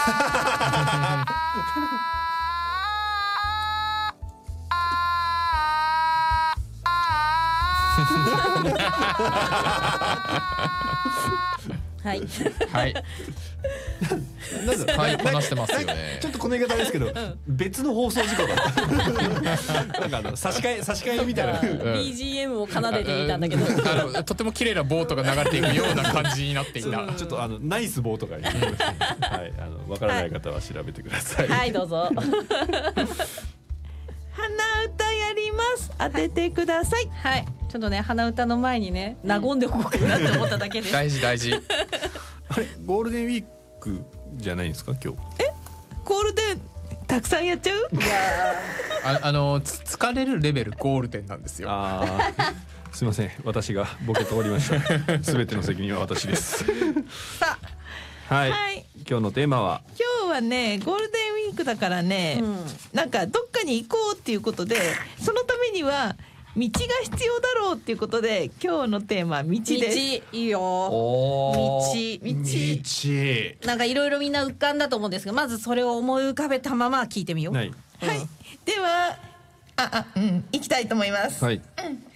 はいはい。使いこなしてますよね。 ちょっとこの言い方ですけど、別の放送事故だった。なんか差し替えみたいな BGM を奏でていたんだけど、 とても綺麗なボートが流れていくような感じになっていた。 ちょっとナイスボートがいいですね。はい、わからない方は調べてください。 はい、どうぞ。 鼻歌やります。当ててください。 はい、ちょっとね、鼻歌の前にね、和んでおこうかなって思っただけです。 大事大事。 あれ、ゴールデンウィークじゃないんですか今日。 ゴールデンたくさんやっちゃう？ 疲れるレベルゴールデンなんですよ。 すいません、私がボケておりました。すべての責任は私です。 さあ、 はい、 はい、 今日のテーマは。 今日はね、ゴールデンウィークだからね、なんかどっかに行こうっていうことで、そのためには道が必要だろうっていうことで、今日のテーマは道です。 道いいよ。 道。 なんかいろいろみんな浮かんだと思うんですが、まずそれを思い浮かべたまま聞いてみよう。 はい、 はい、では行きたいと思います。 はい。